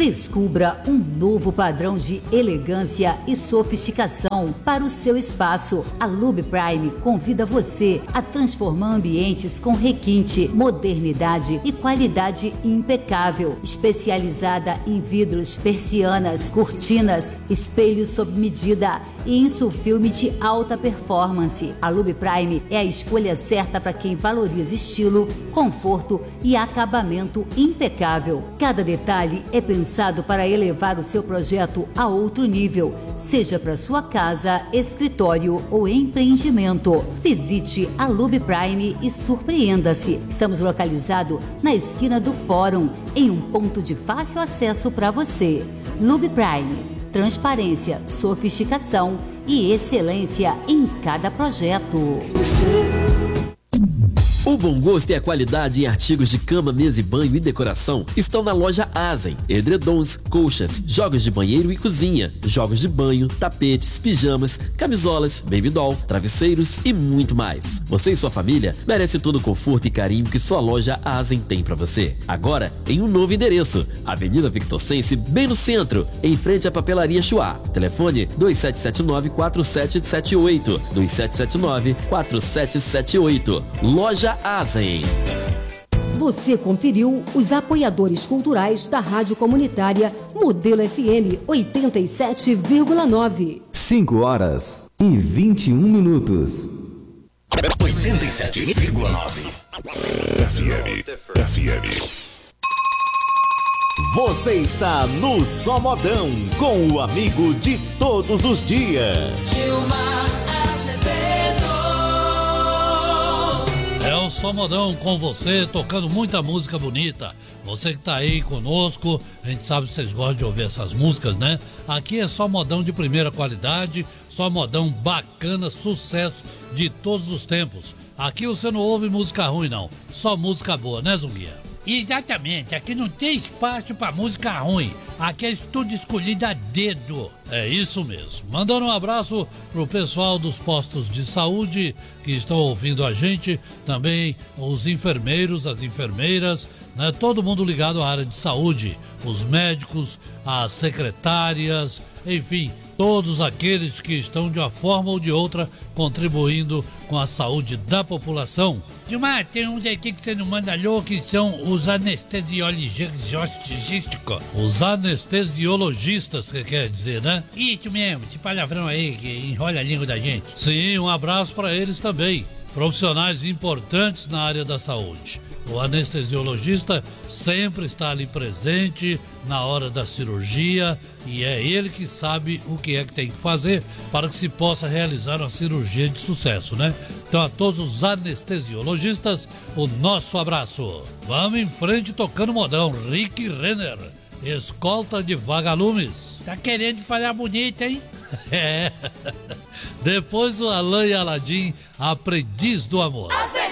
Descubra um novo padrão de elegância e sofisticação para o seu espaço. A Lube Prime convida você a transformar ambientes com requinte, modernidade e qualidade impecável. Especializada em vidros, persianas, cortinas, espelhos sob medida e insufilme de alta performance. A Lube Prime é a escolha certa para quem valoriza estilo, conforto e acabamento impecável. Cada detalhe é pensado para elevar o seu projeto a outro nível, seja para sua casa, escritório ou empreendimento. Visite a Lube Prime e surpreenda-se. Estamos localizados na esquina do Fórum, em um ponto de fácil acesso para você. Lube Prime. Transparência, sofisticação e excelência em cada projeto. O bom gosto e a qualidade em artigos de cama, mesa e banho e decoração estão na loja Asen. Edredons, colchas, jogos de banheiro e cozinha, jogos de banho, tapetes, pijamas, camisolas, baby doll, travesseiros e muito mais. Você e sua família merecem todo o conforto e carinho que sua loja Asen tem para você. Agora, em um novo endereço, Avenida Victor Sense, bem no centro, em frente à Papelaria Chuá. Telefone 2779-4778, 2779-4778. Loja Asen. Você conferiu os apoiadores culturais da Rádio Comunitária Modelo FM 87,9. 5h21. 87,9. FM. Você está no Só Modão, com o amigo de todos os dias. É o Só Modão com você, tocando muita música bonita. Você que tá aí conosco, a gente sabe que vocês gostam de ouvir essas músicas, né? Aqui é só modão de primeira qualidade, só modão bacana, sucesso de todos os tempos. Aqui você não ouve música ruim, não. Só música boa, né, Zunguinha? Exatamente, aqui não tem espaço pra música ruim. Aqui é tudo escolhido a dedo. É isso mesmo. Mandando um abraço pro pessoal dos postos de saúde que estão ouvindo a gente. Também os enfermeiros, as enfermeiras, né? Todo mundo ligado à área de saúde. Os médicos, as secretárias, enfim, todos aqueles que estão de uma forma ou de outra contribuindo com a saúde da população. Gilmar, tem uns aqui que você não manda alô, que são os anestesiologistas. Os anestesiologistas, que quer dizer, né? Isso mesmo, esse palavrão aí que enrola a língua da gente. Sim, um abraço para eles também. Profissionais importantes na área da saúde. O anestesiologista sempre está ali presente na hora da cirurgia e é ele que sabe o que é que tem que fazer para que se possa realizar uma cirurgia de sucesso, né? Então, a todos os anestesiologistas, o nosso abraço. Vamos em frente tocando modão. Rick Renner, escolta de vagalumes. Tá querendo falar bonito, hein? É. Depois o Alan e Aladim, aprendiz do amor.